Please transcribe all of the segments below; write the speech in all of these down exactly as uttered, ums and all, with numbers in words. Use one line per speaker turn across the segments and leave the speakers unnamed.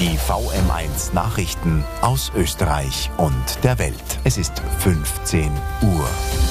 Die V M eins Nachrichten aus Österreich und der Welt. Es ist fünfzehn Uhr.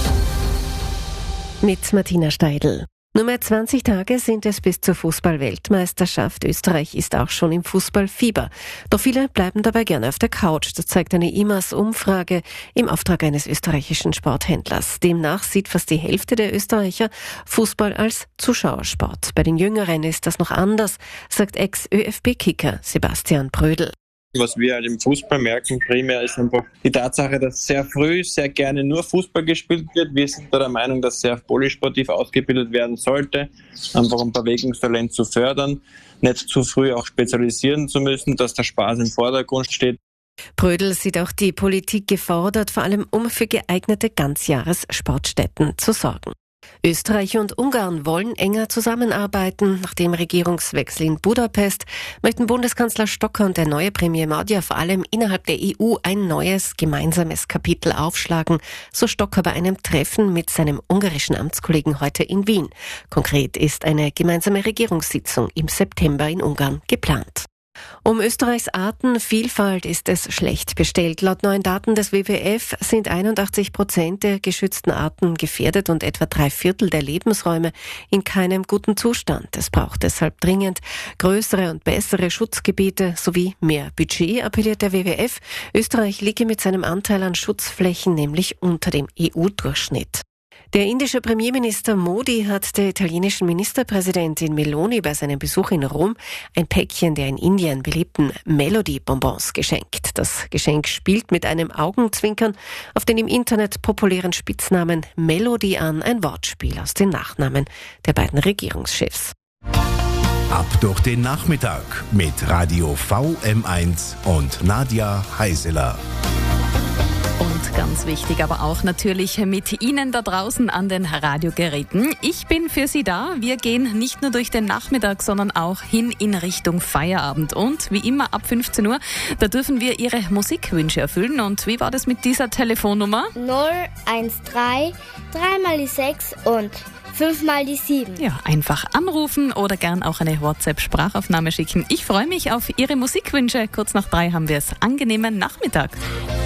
Mit Martina Steidl. Nur mehr zwanzig Tage sind es bis zur Fußball-Weltmeisterschaft. Österreich ist auch schon im Fußballfieber. Doch viele bleiben dabei gerne auf der Couch. Das zeigt eine I M A S-Umfrage im Auftrag eines österreichischen Sporthändlers. Demnach sieht fast die Hälfte der Österreicher Fußball als Zuschauersport. Bei den Jüngeren ist das noch anders, sagt Ex-ÖFB-Kicker Sebastian Brödel.
Was wir halt im Fußball merken primär ist einfach die Tatsache, dass sehr früh sehr gerne nur Fußball gespielt wird. Wir sind da der Meinung, dass sehr polysportiv ausgebildet werden sollte, einfach um Bewegungstalent zu fördern, nicht zu früh auch spezialisieren zu müssen, dass der Spaß im Vordergrund steht.
Brödel sieht auch die Politik gefordert, vor allem um für geeignete Ganzjahressportstätten zu sorgen. Österreich und Ungarn wollen enger zusammenarbeiten. Nach dem Regierungswechsel in Budapest möchten Bundeskanzler Stocker und der neue Premier Magyar vor allem innerhalb der E U ein neues gemeinsames Kapitel aufschlagen, so Stocker bei einem Treffen mit seinem ungarischen Amtskollegen heute in Wien. Konkret ist eine gemeinsame Regierungssitzung im September in Ungarn geplant. Um Österreichs Artenvielfalt ist es schlecht bestellt. Laut neuen Daten des W W F sind einundachtzig Prozent der geschützten Arten gefährdet und etwa drei Viertel der Lebensräume in keinem guten Zustand. Es braucht deshalb dringend größere und bessere Schutzgebiete sowie mehr Budget, appelliert der W W F. Österreich liege mit seinem Anteil an Schutzflächen nämlich unter dem E U-Durchschnitt. Der indische Premierminister Modi hat der italienischen Ministerpräsidentin Meloni bei seinem Besuch in Rom ein Päckchen der in Indien beliebten Melody-Bonbons geschenkt. Das Geschenk spielt mit einem Augenzwinkern auf den im Internet populären Spitznamen Melody an, ein Wortspiel aus den Nachnamen der beiden Regierungschefs.
Ab durch den Nachmittag mit Radio V M eins und Nadja Heiseler.
Und ganz wichtig, aber auch natürlich mit Ihnen da draußen an den Radiogeräten. Ich bin für Sie da. Wir gehen nicht nur durch den Nachmittag, sondern auch hin in Richtung Feierabend. Und wie immer ab fünfzehn Uhr, da dürfen wir Ihre Musikwünsche erfüllen. Und wie war das mit dieser Telefonnummer?
null eins drei, drei mal die sechs und fünf mal die sieben.
Ja, einfach anrufen oder gern auch eine WhatsApp-Sprachaufnahme schicken. Ich freue mich auf Ihre Musikwünsche. Kurz nach drei haben wir es. Angenehmen Nachmittag.